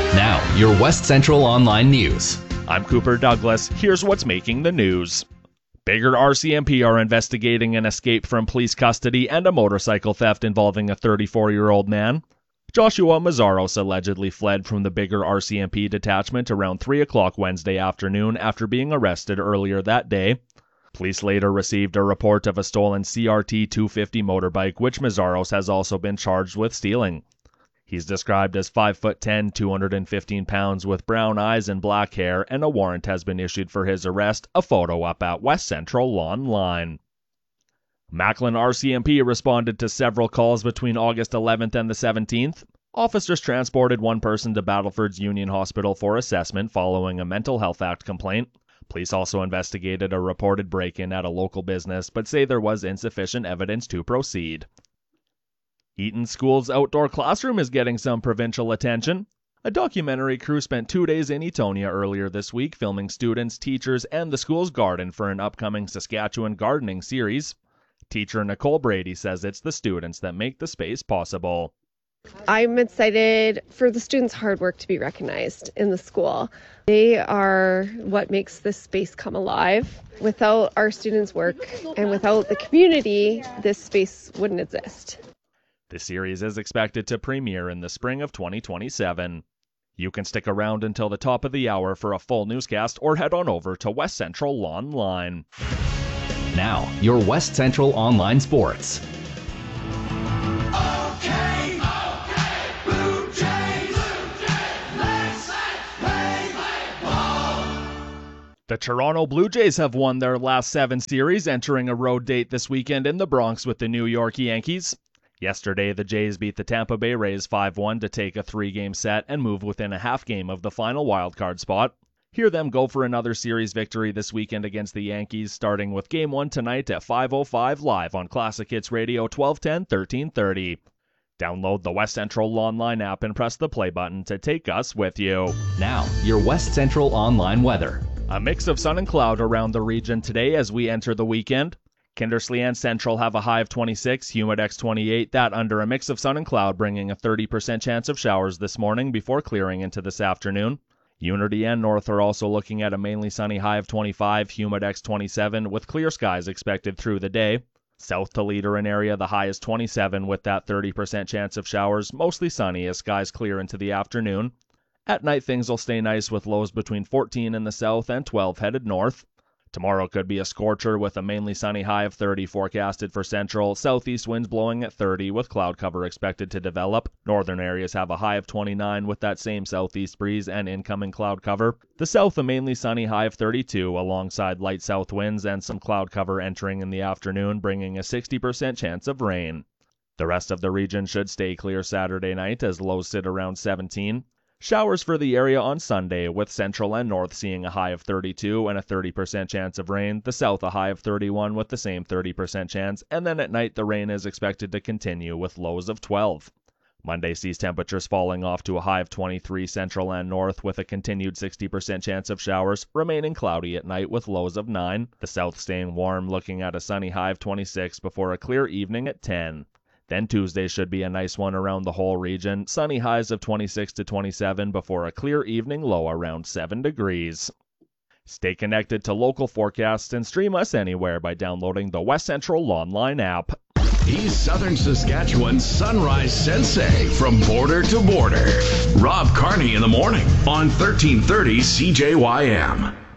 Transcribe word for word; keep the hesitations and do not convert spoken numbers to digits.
Now, your West Central Online News. I'm Cooper Douglas. Here's what's making the news. Biggar R C M P are investigating an escape from police custody and a motorcycle theft involving a thirty-four-year-old man. Joshua Mazzaros allegedly fled from the Biggar R C M P detachment around three o'clock Wednesday afternoon after being arrested earlier that day. Police later received a report of a stolen C R T two fifty motorbike, which Mazzaros has also been charged with stealing. He's described as five foot ten, two hundred fifteen pounds with brown eyes and black hair, and a warrant has been issued for his arrest, a photo up at West Central Online. Macklin R C M P responded to several calls between August eleventh and the seventeenth. Officers transported one person to Battleford's Union Hospital for assessment following a Mental Health Act complaint. Police also investigated a reported break-in at a local business, but say there was insufficient evidence to proceed. Eaton School's outdoor classroom is getting some provincial attention. A documentary crew spent two days in Etonia earlier this week filming students, teachers, and the school's garden for an upcoming Saskatchewan gardening series. Teacher Nicole Brady says it's the students that make the space possible. I'm excited for the students' hard work to be recognized in the school. They are what makes this space come alive. Without our students' work and without the community, this space wouldn't exist. The series is expected to premiere in the spring of twenty twenty-seven. You can stick around until the top of the hour for a full newscast or head on over to West Central Online. Now, your West Central Online Sports. Okay, okay, Blue Jays, Blue Jays, let's play ball. The Toronto Blue Jays have won their last seven series, entering a road date this weekend in the Bronx with the New York Yankees. Yesterday, the Jays beat the Tampa Bay Rays five one to take a three-game set and move within a half game of the final wildcard spot. Hear them go for another series victory this weekend against the Yankees, starting with Game one tonight at five oh five live on Classic Hits Radio twelve ten, thirteen thirty. Download the West Central Online app and press the play button to take us with you. Now, your West Central Online weather. A mix of sun and cloud around the region today as we enter the weekend. Kindersley and Central have a high of twenty-six, Humidex twenty-eight, that under a mix of sun and cloud, bringing a thirty percent chance of showers this morning before clearing into this afternoon. Unity and North are also looking at a mainly sunny high of twenty-five, Humidex twenty-seven, with clear skies expected through the day. South to Leader and area, the high is twenty-seven with that thirty percent chance of showers, mostly sunny as skies clear into the afternoon. At night, things will stay nice with lows between fourteen in the south and twelve headed north. Tomorrow could be a scorcher with a mainly sunny high of thirty forecasted for Central. Southeast winds blowing at thirty with cloud cover expected to develop. Northern areas have a high of twenty-nine with that same southeast breeze and incoming cloud cover. The south a mainly sunny high of thirty-two alongside light south winds and some cloud cover entering in the afternoon, bringing a sixty percent chance of rain. The rest of the region should stay clear Saturday night as lows sit around seventeen. Showers for the area on Sunday, with Central and North seeing a high of thirty-two and a thirty percent chance of rain, the South a high of thirty-one with the same thirty percent chance, and then at night the rain is expected to continue with lows of twelve. Monday sees temperatures falling off to a high of twenty-three Central and North with a continued sixty percent chance of showers, remaining cloudy at night with lows of nine. The South staying warm, looking at a sunny high of twenty-six before a clear evening at ten. Then Tuesday should be a nice one around the whole region. Sunny highs of twenty-six to twenty-seven before a clear evening low around seven degrees. Stay connected to local forecasts and stream us anywhere by downloading the West Central Online app. He's Southern Saskatchewan's Sunrise Sensei from border to border. Rob Carney in the morning on thirteen thirty C J Y M.